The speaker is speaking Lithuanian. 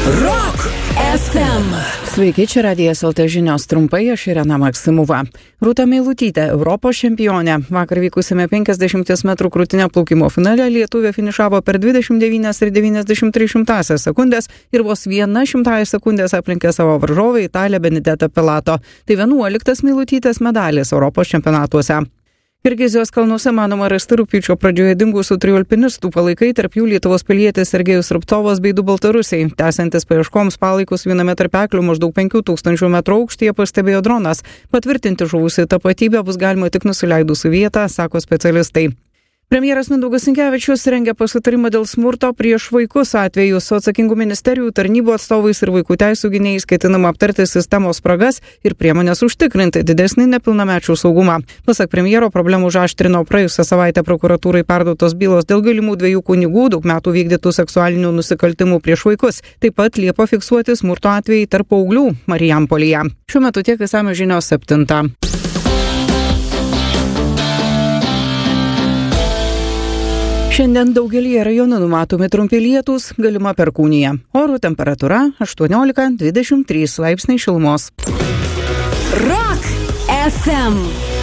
Rock FM. Sveiki, čia Radijas LT žinios trumpai, aš Irena Maksimova. Rūta Meilutytė, Europos čempionė. Vakar vykusiame 50 metrų krūtinio plaukimo finale lietuvė finišavo per 29,93 sekundės ir vos 1/100 sekundės aplenkė savo varžovę Italę Benedetą Pilato. Tai 11 Meilutytės medalis Europos čempionatuose. Kirgizijos kalnuose manoma rasti rugpjūčio pradžioje dingusių 3 alpinistų palaikai, tarp jų Lietuvos pilietis Sergejus Rubcovas bei 2 baltarusiai. Tęsiantis paieškoms palaikus viename tarpeklių maždaug 5000 metrų aukštyje pastebėjo dronas. Patvirtinti žuvusią tapatybę bus galima tik nusileidus į vietą, sako specialistai. Premjeras Mindaugas Sinkevičius rengia pasitarimą dėl smurto prieš vaikus atvejus su atsakingų ministerijų, tarnybų atstovais ir vaikų teisių gynėjais ketinama aptarti sistemos spragas ir priemonės užtikrinti didesnį nepilnamečių saugumą. Pasak premjero, problemų užaštrino praėjusią savaitę prokuratūrai perduotos bylos dėl galimų 2 kunigų daug metų vykdytų seksualinių nusikaltimų prieš vaikus. Taip pat Liepą fiksuoti smurto atvejai tarp paauglių Marijampolėje. Šiuo metu tiek išsamios žinios 7. Šiandien daugelį rajonų numatomi trumpi lietūs, galima perkūnija. Oro temperatūra 18-23 laipsniai šilumos. Rock FM.